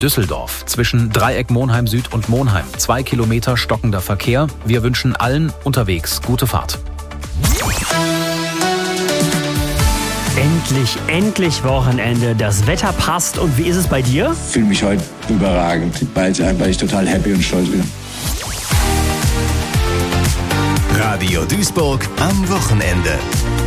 Düsseldorf zwischen Dreieck Monheim Süd und Monheim. 2 Kilometer stockender Verkehr. Wir wünschen allen unterwegs gute Fahrt. Endlich Wochenende. Das Wetter passt. Und wie ist es bei dir? Ich fühle mich heute überragend, weil ich total happy und stolz bin. Radio Duisburg am Wochenende.